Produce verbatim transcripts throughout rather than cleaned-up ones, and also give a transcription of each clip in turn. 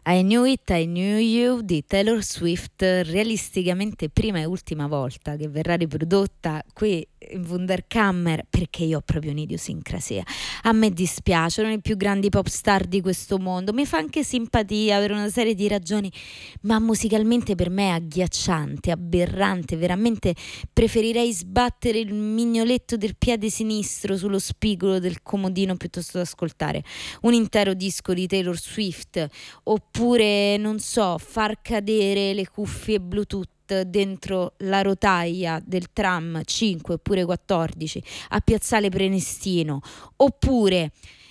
I Knew It, I Knew You di Taylor Swift, realisticamente prima e ultima volta che verrà riprodotta qui in Wunderkammer, perché io ho proprio un'idiosincrasia. A me dispiace, erano i più grandi pop star di questo mondo, mi fa anche simpatia per una serie di ragioni, ma musicalmente per me è agghiacciante, aberrante, veramente preferirei sbattere il mignoletto del piede sinistro sullo spigolo del comodino piuttosto che ascoltare un intero disco di Taylor Swift, oppure non so, far cadere le cuffie Bluetooth dentro la rotaia del tram cinque oppure quattordici a Piazzale Prenestino, oppure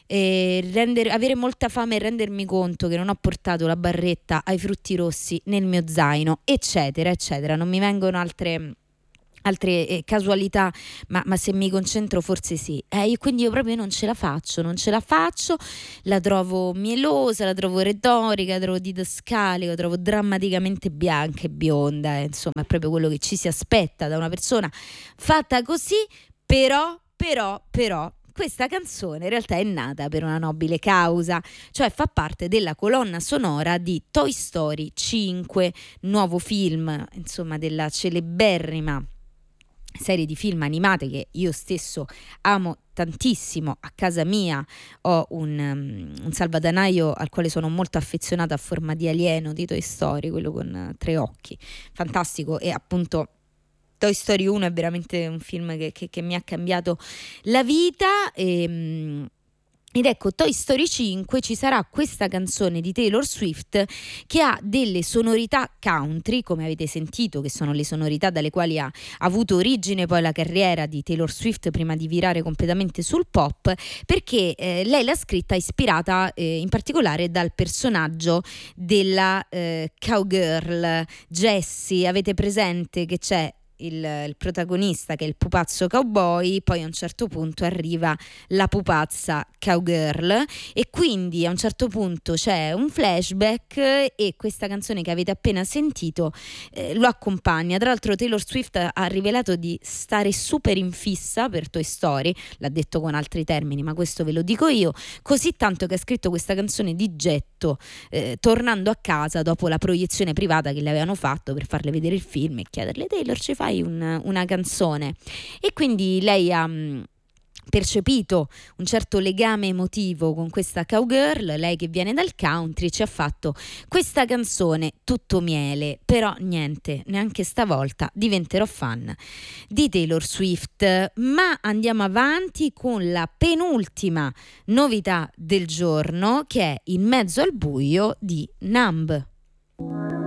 eh, rendere, avere molta fame e rendermi conto che non ho portato la barretta ai frutti rossi nel mio zaino, eccetera eccetera. Non mi vengono altre altre eh, casualità, ma, ma se mi concentro forse sì. Eh, io, quindi io proprio non ce la faccio, non ce la faccio, la trovo mielosa, la trovo retorica, la trovo didascalica, la trovo drammaticamente bianca e bionda, eh, insomma è proprio quello che ci si aspetta da una persona fatta così, però, però, però questa canzone in realtà è nata per una nobile causa, cioè fa parte della colonna sonora di Toy Story cinque, nuovo film, insomma, della celeberrima serie di film animate che io stesso amo tantissimo. A casa mia ho un, um, un salvadanaio al quale sono molto affezionata, a forma di alieno di Toy Story, quello con uh, tre occhi, fantastico. E appunto Toy Story uno è veramente un film che, che, che mi ha cambiato la vita. E, um, Ed ecco, Toy Story cinque ci sarà questa canzone di Taylor Swift che ha delle sonorità country, come avete sentito, che sono le sonorità dalle quali ha avuto origine poi la carriera di Taylor Swift prima di virare completamente sul pop, perché eh, lei l'ha scritta ispirata eh, in particolare dal personaggio della eh, cowgirl Jessie. Avete presente che c'è Il, il protagonista che è il pupazzo cowboy, poi a un certo punto arriva la pupazza cowgirl e quindi a un certo punto c'è un flashback e questa canzone che avete appena sentito eh, lo accompagna. Tra l'altro Taylor Swift ha rivelato di stare super in fissa per Toy Story, l'ha detto con altri termini ma questo ve lo dico io, così tanto che ha scritto questa canzone di getto eh, tornando a casa dopo la proiezione privata che le avevano fatto per farle vedere il film e chiederle: Taylor, ci fai un, una canzone? E quindi lei ha mh, percepito un certo legame emotivo con questa cowgirl, lei che viene dal country, ci ha fatto questa canzone tutto miele, però niente, neanche stavolta diventerò fan di Taylor Swift. Ma andiamo avanti con la penultima novità del giorno, che è In mezzo al buio di Numb.